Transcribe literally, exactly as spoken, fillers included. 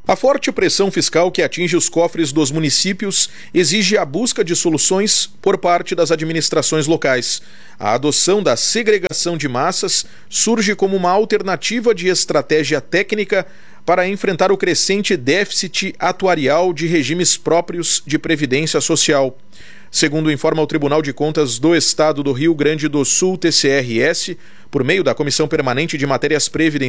A forte pressão fiscal que atinge os cofres dos municípios exige a busca de soluções por parte das administrações locais. A adoção da segregação de massas surge como uma alternativa de estratégia técnica para enfrentar o crescente déficit atuarial de regimes próprios de previdência social. Segundo informa o Tribunal de Contas do Estado do Rio Grande do Sul, T C R S, por meio da Comissão Permanente de Matérias Previdenciárias,